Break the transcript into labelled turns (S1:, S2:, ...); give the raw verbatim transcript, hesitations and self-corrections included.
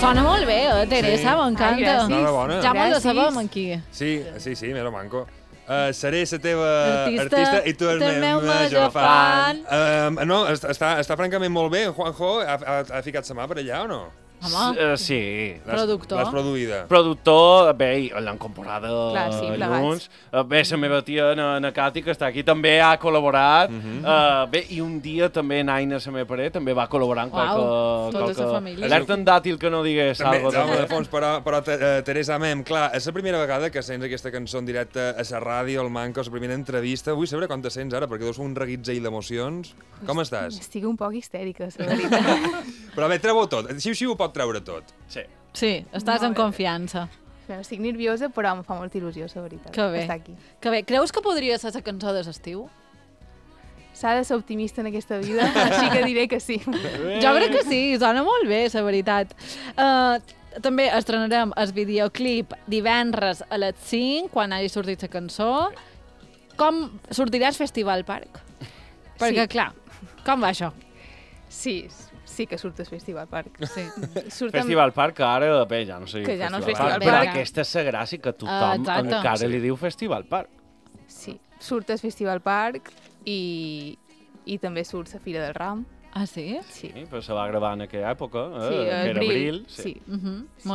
S1: Sona molt bé, eh, Teresa,
S2: Sí.
S1: m'encanta.
S2: Ai, gràcies.
S1: Ja mos la
S2: Gràcies.
S1: sabem aquí.
S2: Sí, sí, sí, me lo manco. Uh, seré la teva
S1: Artista,
S2: artista i tu el
S1: el meu
S2: meu
S1: major
S2: major fan. Uh, no, està, està francament molt bé. Juanjo, ha, ha, ha ficat sa mà per allà o no?
S1: Home,
S3: Uh, sí.
S2: L'has-
S1: Productor.
S2: L'has produïda.
S3: Productor, bé, i l'han comparada
S1: Clar, sí, plegats.
S3: junts. Uh, bé, la meva tia, na, na Cati, que està aquí, també ha col·laborat.
S2: Mhm.
S3: uh, bé, i un dia també Naina, la meva parella, també va col·laborar en
S1: Uau,
S3: qualque...
S1: tota
S3: qualque...
S1: la família.
S3: Alerta en dàtil que no digués
S2: També,
S3: algo
S2: home,
S3: de...
S2: de fons, però, però te, uh, Teresa Mem, clar, és la primera vegada que sents aquesta cançó en directe a la ràdio, al Manco, la primera entrevista. Vull saber com te sents ara, perquè deus fer un reguitzell d'emocions. Com estàs?
S4: Estic un poc histèrica, la veritat.
S2: Però bé, treu-ho tot. Així, així ho pot treure tot.
S3: Sí.
S1: Sí, estàs
S4: No,
S1: en
S4: eh.
S1: confiança.
S4: Estic nerviosa, però em fa molta il·lusió, la veritat.
S1: Que bé.
S4: Estar aquí.
S1: Que bé. Creus que podria ser la cançó de l'estiu?
S4: S'ha de ser optimista en aquesta vida, així que diré que sí.
S1: Jo crec que sí, sona molt bé, la veritat. Uh, també estrenarem el videoclip divendres a les cinc, quan hagi sortit la cançó. Com sortiràs Festival Park? Perquè,
S4: Sí.
S1: clar, com va això?
S4: Sí, sí que surt al Festival Park.
S1: Sí.
S4: Surt
S3: Festival Park, que ara, bé, ja no sé...
S4: Que ja no és
S1: Festival
S3: Però
S1: Park.
S3: aquesta és la gràcia, que
S1: Ah,
S3: tothom
S1: exacte.
S3: encara
S1: Sí.
S3: li diu Festival Park.
S4: Amb... Sí, surt al Festival Park i, i també surt la Fira del Ram.
S1: Ah, sí?
S4: Sí.
S3: Sí, però se va gravar en aquella època, eh,
S4: Sí,
S3: que era
S4: abril,
S3: abril.
S4: sí.
S1: Uh -huh.